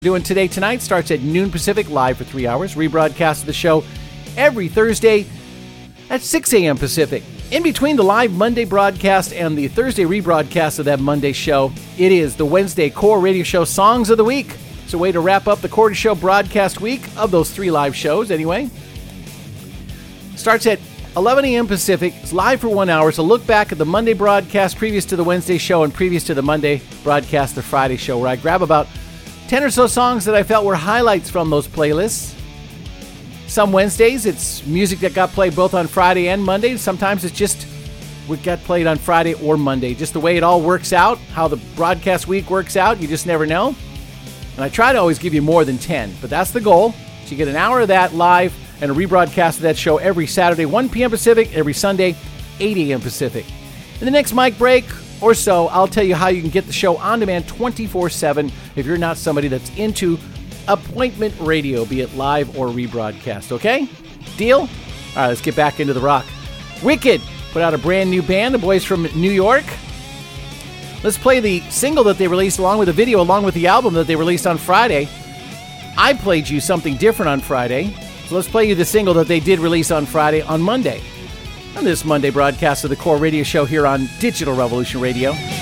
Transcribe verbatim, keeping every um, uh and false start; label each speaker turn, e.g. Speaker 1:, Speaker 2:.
Speaker 1: Doing Today Tonight starts at noon Pacific, live for three hours. Rebroadcast of the show every Thursday at six a.m. Pacific. In between the live Monday broadcast and the Thursday rebroadcast of that Monday show, it is the Wednesday Core Radio Show Songs of the Week. It's a way to wrap up the Core Show broadcast week of those three live shows anyway. Starts at eleven a.m. Pacific. It's live for one hour. It's a look back at the Monday broadcast previous to the Wednesday show and previous to the Monday broadcast, the Friday show, where I grab about ten or so songs that I felt were highlights from those playlists. Some Wednesdays, it's music that got played both on Friday and Monday. Sometimes it's just what got played on Friday or Monday. Just the way it all works out, how the broadcast week works out, you just never know. And I try to always give you more than ten, but that's the goal. So you get an hour of that live and a rebroadcast of that show every Saturday, one p.m. Pacific, every Sunday, eight a.m. Pacific. In the next mic break or so, I'll tell you how you can get the show on demand twenty-four seven if you're not somebody that's into appointment radio, be it live or rebroadcast, okay? Deal? All right, let's get back into the rock. Wicked put out a brand new band, the boys from New York. Let's play the single that they released along with the video, along with the album that they released on Friday. I played you something different on Friday, so let's play you the single that they did release on Friday on Monday. On this Monday broadcast of the Core Radio Show here on Digital Revolution Radio.